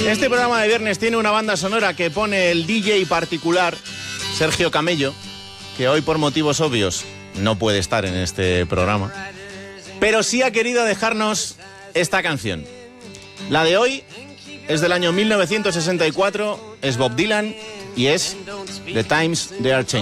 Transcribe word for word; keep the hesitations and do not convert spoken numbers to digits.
Este programa de viernes tiene una banda sonora que pone el D J particular, Sergio Camello, que hoy por motivos obvios no puede estar en este programa, pero sí ha querido dejarnos esta canción. La de hoy es del año mil novecientos sesenta y cuatro, es Bob Dylan y es The Times They Are Changing.